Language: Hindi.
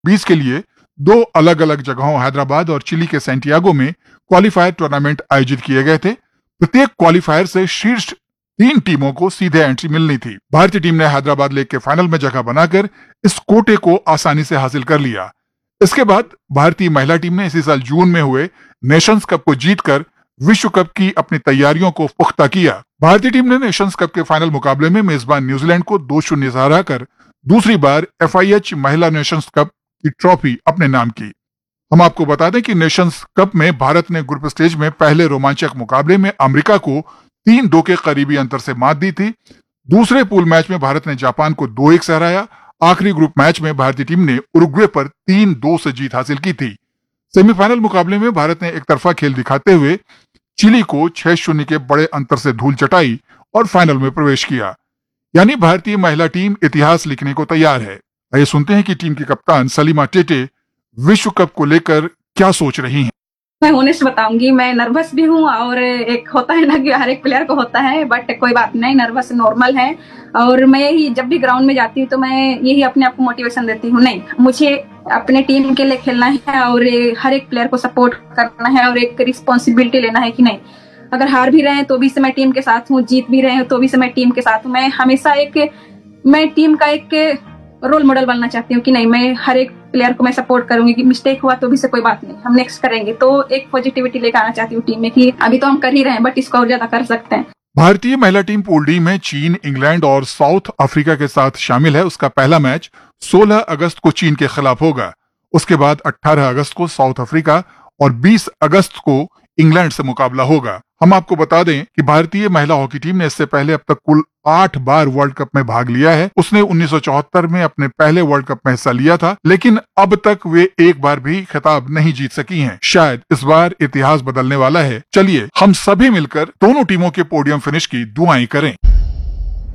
20 के लिए 2 अलग अलग जगहों हैदराबाद और चिली के सैंटियागो में क्वालिफायर टूर्नामेंट आयोजित किए गए थे। प्रत्येक क्वालिफायर से शीर्ष 3 टीमों को सीधे एंट्री मिलनी थी। भारतीय टीम ने हैदराबाद लीग के फाइनल में जगह बनाकर इस कोटे को आसानी से हासिल कर लिया। इसके बाद भारतीय महिला टीम ने इसी साल जून में हुए नेशंस कप को जीतकर विश्व कप की अपनी तैयारियों को पुख्ता किया। भारतीय टीम ने नेशंस कप के फाइनल मुकाबले में मेजबान न्यूजीलैंड को 2-0 से हराकर दूसरी बार FIH महिला नेशंस कप की ट्रॉफी अपने नाम की। हम आपको बता दें कि नेशंस कप में भारत ने ग्रुप स्टेज में पहले रोमांचक मुकाबले में अमेरिका को 3-2 के करीबी अंतर से मात दी थी। दूसरे पूल मैच में भारत ने जापान को 2-1 से हराया। आखिरी ग्रुप मैच में भारतीय टीम ने उरुग्वे पर 3-2 से जीत हासिल की थी। सेमीफाइनल मुकाबले में भारत ने एक तरफा खेल दिखाते हुए चिली को 6-0 के बड़े अंतर से धूल चटाई और फाइनल में प्रवेश किया। यानी भारतीय महिला टीम इतिहास लिखने को तैयार है। आइए सुनते हैं कि टीम की कप्तान सलीमा टेटे विश्व कप को लेकर क्या सोच रही हैं। मैं ऑनेस्ट बताऊंगी, मैं नर्वस भी हूँ और एक होता है ना कि हर एक प्लेयर को होता है, बट कोई बात नहीं, नर्वस नॉर्मल है। और मैं यही जब भी ग्राउंड में जाती हूँ तो मैं यही अपने आप को मोटिवेशन देती हूँ, नहीं मुझे अपने टीम के लिए खेलना है और हर एक प्लेयर को सपोर्ट करना है और एक रिस्पॉन्सिबिलिटी लेना है कि नहीं अगर हार भी रहे हैं तो भी से मैं टीम के साथ हूँ, जीत भी रहे हैं तो भी से मैं टीम के साथ हूँ। मैं हमेशा मैं टीम का एक रोल मॉडल बनना चाहती हूँ कि नहीं मैं हर एक प्लेयर को मैं सपोर्ट करूंगी कि मिस्टेक हुआ तो भी से कोई बात नहीं, हम नेक्स्ट करेंगे। तो एक पॉजिटिविटी लेकर आना चाहती हूँ टीम में कि अभी तो हम कर ही रहे हैं बट इसको और ज्यादा कर सकते हैं। भारतीय महिला टीम पूल डी में चीन, इंग्लैंड और साउथ अफ्रीका के साथ शामिल है। उसका पहला मैच 16 अगस्त को चीन के खिलाफ होगा। उसके बाद 18 अगस्त को साउथ अफ्रीका और 20 अगस्त को इंग्लैंड से मुकाबला होगा। हम आपको बता दें कि भारतीय महिला हॉकी टीम ने इससे पहले अब तक कुल 8 बार वर्ल्ड कप में भाग लिया है। उसने 1974 में अपने पहले वर्ल्ड कप में हिस्सा लिया था, लेकिन अब तक वे एक बार भी खिताब नहीं जीत सकी हैं। शायद इस बार इतिहास बदलने वाला है। चलिए हम सभी मिलकर दोनों टीमों के पोडियम फिनिश की दुआएं करें।